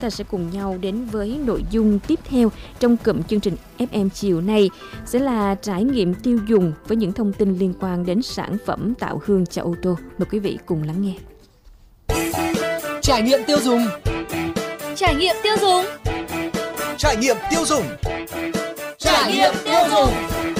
Ta sẽ cùng nhau đến với nội dung tiếp theo trong cụm chương trình FM chiều nay sẽ là trải nghiệm tiêu dùng với những thông tin liên quan đến sản phẩm tạo hương cho ô tô. Mời quý vị cùng lắng nghe. Trải nghiệm tiêu dùng. Trải nghiệm tiêu dùng. Trải nghiệm tiêu dùng. Trải nghiệm tiêu dùng.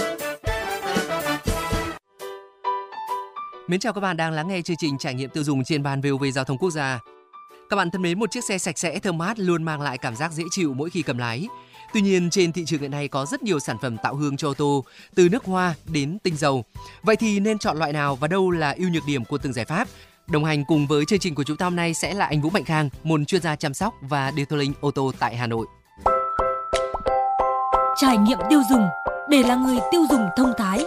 Mến chào các bạn đang lắng nghe chương trình Trải nghiệm tiêu dùng trên ban VOV Giao thông Quốc gia. Các bạn thân mến, một chiếc xe sạch sẽ thơm mát luôn mang lại cảm giác dễ chịu mỗi khi cầm lái. Tuy nhiên, trên thị trường hiện nay có rất nhiều sản phẩm tạo hương cho ô tô, từ nước hoa đến tinh dầu. Vậy thì nên chọn loại nào và đâu là ưu nhược điểm của từng giải pháp? Đồng hành cùng với chương trình của chúng ta hôm nay sẽ là anh Vũ Mạnh Khang, một chuyên gia chăm sóc và detailing ô tô tại Hà Nội. Trải nghiệm tiêu dùng để là người tiêu dùng thông thái.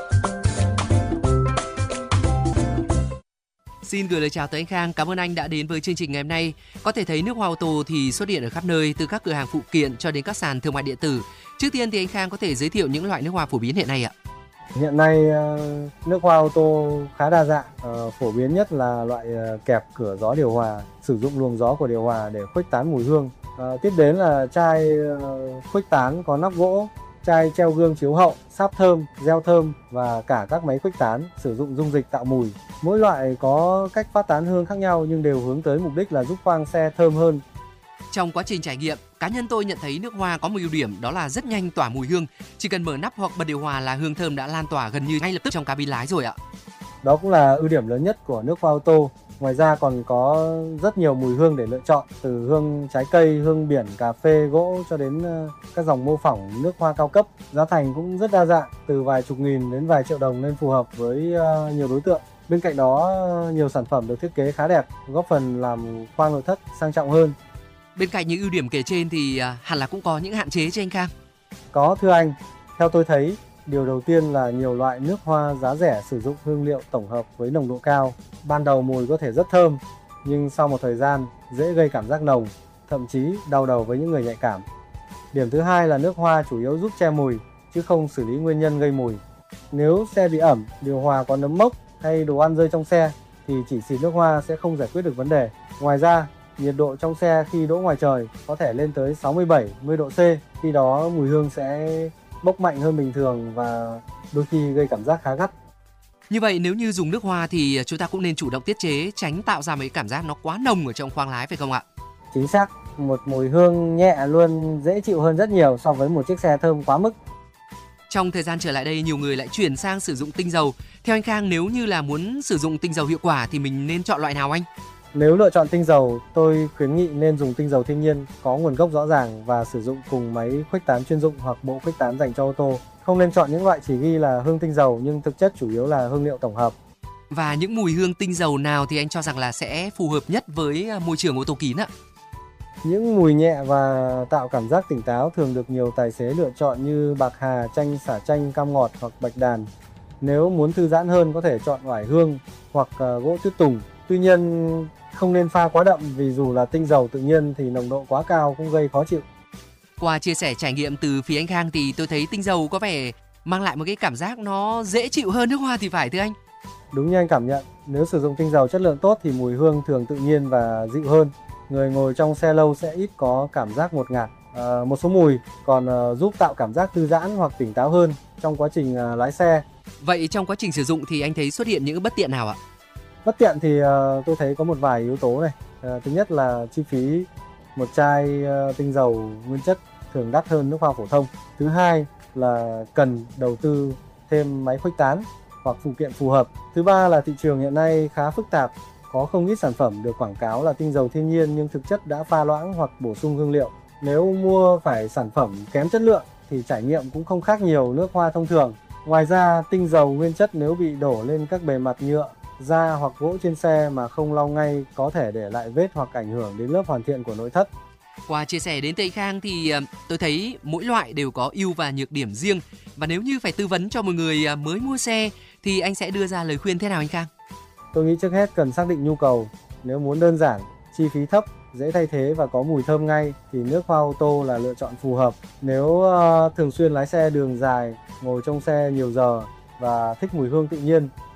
Xin gửi lời chào tới anh Khang, cảm ơn anh đã đến với chương trình ngày hôm nay. Có thể thấy nước hoa ô tô thì xuất hiện ở khắp nơi, từ các cửa hàng phụ kiện cho đến các sàn thương mại điện tử. Trước tiên thì anh Khang có thể giới thiệu những loại nước hoa phổ biến hiện nay ạ? Hiện nay nước hoa ô tô khá đa dạng, phổ biến nhất là loại kẹp cửa gió điều hòa, sử dụng luồng gió của điều hòa để khuếch tán mùi hương. Tiếp đến là chai khuếch tán có nắp gỗ, chai treo gương chiếu hậu, sáp thơm, gel thơm và cả các máy khuếch tán sử dụng dung dịch tạo mùi. Mỗi loại có cách phát tán hương khác nhau nhưng đều hướng tới mục đích là giúp khoang xe thơm hơn. Trong quá trình trải nghiệm, cá nhân tôi nhận thấy nước hoa có một ưu điểm đó là rất nhanh tỏa mùi hương. Chỉ cần mở nắp hoặc bật điều hòa là hương thơm đã lan tỏa gần như ngay lập tức trong cabin lái rồi ạ. Đó cũng là ưu điểm lớn nhất của nước hoa ô tô. Ngoài ra còn có rất nhiều mùi hương để lựa chọn, từ hương trái cây, hương biển, cà phê, gỗ cho đến các dòng mô phỏng nước hoa cao cấp. Giá thành cũng rất đa dạng, từ vài chục nghìn đến vài triệu đồng nên phù hợp với nhiều đối tượng. Bên cạnh đó, nhiều sản phẩm được thiết kế khá đẹp, góp phần làm khoang nội thất sang trọng hơn. Bên cạnh những ưu điểm kể trên thì hẳn là cũng có những hạn chế chứ anh Khang? Có thưa anh, theo tôi thấy, điều đầu tiên là nhiều loại nước hoa giá rẻ sử dụng hương liệu tổng hợp với nồng độ cao. Ban đầu mùi có thể rất thơm, nhưng sau một thời gian dễ gây cảm giác nồng, thậm chí đau đầu với những người nhạy cảm. Điểm thứ hai là nước hoa chủ yếu giúp che mùi, chứ không xử lý nguyên nhân gây mùi. Nếu xe bị ẩm, điều hòa có nấm mốc hay đồ ăn rơi trong xe, thì chỉ xịt nước hoa sẽ không giải quyết được vấn đề. Ngoài ra, nhiệt độ trong xe khi đỗ ngoài trời có thể lên tới 60-70 độ C, khi đó mùi hương sẽ bốc mạnh hơn bình thường và đôi khi gây cảm giác khá gắt. Như vậy nếu như dùng nước hoa thì chúng ta cũng nên chủ động tiết chế, tránh tạo ra mấy cảm giác nó quá nồng ở trong khoang lái phải không ạ? Chính xác, một mùi hương nhẹ luôn dễ chịu hơn rất nhiều so với một chiếc xe thơm quá mức. Trong thời gian trở lại đây, nhiều người lại chuyển sang sử dụng tinh dầu. Theo anh Khang, nếu như là muốn sử dụng tinh dầu hiệu quả thì mình nên chọn loại nào anh? Nếu lựa chọn tinh dầu, tôi khuyến nghị nên dùng tinh dầu thiên nhiên có nguồn gốc rõ ràng và sử dụng cùng máy khuếch tán chuyên dụng hoặc bộ khuếch tán dành cho ô tô. Không nên chọn những loại chỉ ghi là hương tinh dầu nhưng thực chất chủ yếu là hương liệu tổng hợp. Và những mùi hương tinh dầu nào thì anh cho rằng là sẽ phù hợp nhất với môi trường ô tô kín ạ? Những mùi nhẹ và tạo cảm giác tỉnh táo thường được nhiều tài xế lựa chọn như bạc hà, chanh, xả chanh, cam ngọt hoặc bạch đàn. Nếu muốn thư giãn hơn có thể chọn oải hương hoặc gỗ tuyết tùng. Tuy nhiên không nên pha quá đậm vì dù là tinh dầu tự nhiên thì nồng độ quá cao cũng gây khó chịu. Qua chia sẻ trải nghiệm từ phía anh Khang thì tôi thấy tinh dầu có vẻ mang lại một cái cảm giác nó dễ chịu hơn nước hoa thì phải thưa anh? Đúng như anh cảm nhận, nếu sử dụng tinh dầu chất lượng tốt thì mùi hương thường tự nhiên và dịu hơn. Người ngồi trong xe lâu sẽ ít có cảm giác ngột ngạt. Một số mùi còn giúp tạo cảm giác thư giãn hoặc tỉnh táo hơn trong quá trình lái xe. Vậy trong quá trình sử dụng thì anh thấy xuất hiện những bất tiện nào ạ? Bất tiện thì tôi thấy có một vài yếu tố này. Thứ nhất là chi phí một chai tinh dầu nguyên chất thường đắt hơn nước hoa phổ thông. Thứ hai là cần đầu tư thêm máy khuếch tán hoặc phụ kiện phù hợp. Thứ ba là thị trường hiện nay khá phức tạp, có không ít sản phẩm được quảng cáo là tinh dầu thiên nhiên nhưng thực chất đã pha loãng hoặc bổ sung hương liệu. Nếu mua phải sản phẩm kém chất lượng thì trải nghiệm cũng không khác nhiều nước hoa thông thường. Ngoài ra, tinh dầu nguyên chất nếu bị đổ lên các bề mặt nhựa, da hoặc gỗ trên xe mà không lau ngay có thể để lại vết hoặc ảnh hưởng đến lớp hoàn thiện của nội thất. Qua chia sẻ đến từ anh Khang thì tôi thấy mỗi loại đều có ưu và nhược điểm riêng. Và nếu như phải tư vấn cho một người mới mua xe thì anh sẽ đưa ra lời khuyên thế nào anh Khang? Tôi nghĩ trước hết cần xác định nhu cầu. Nếu muốn đơn giản, chi phí thấp, dễ thay thế và có mùi thơm ngay thì nước hoa ô tô là lựa chọn phù hợp. Nếu thường xuyên lái xe đường dài, ngồi trong xe nhiều giờ và thích mùi hương tự nhiên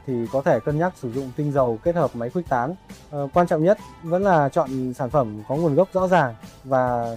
thì có thể cân nhắc sử dụng tinh dầu kết hợp máy khuếch tán. Quan trọng nhất vẫn là chọn sản phẩm có nguồn gốc rõ ràng và